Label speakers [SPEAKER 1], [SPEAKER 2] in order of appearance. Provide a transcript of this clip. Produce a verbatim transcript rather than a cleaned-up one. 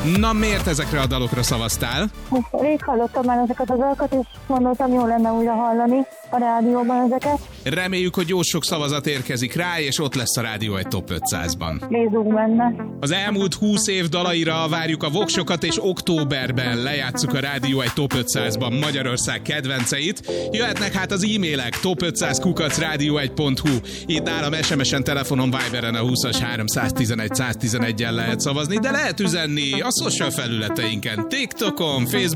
[SPEAKER 1] Na, miért ezekre a dalokra szavaztál?
[SPEAKER 2] Rég hallottam már ezeket a dalokat, és gondoltam, jó lenne újra hallani a rádióban ezeket.
[SPEAKER 1] Reméljük, hogy jó sok szavazat érkezik rá, és ott lesz a Rádió egy Top ötszázban.
[SPEAKER 2] Bízunk benne.
[SPEAKER 1] Az elmúlt húsz év dalaira várjuk a voksokat, és októberben lejátszuk a Rádió egy Top ötszázban Magyarország kedvenceit. Jöhetnek hát az e-mailek top ötszáz kukac rádió egy pont hu. Itt nálam es em es-en, telefonon, Viberen a húszas háromszáztizenegy száztizenegyen lehet szavazni, de lehet üzenni a social felületeinken, TikTokon, Facebook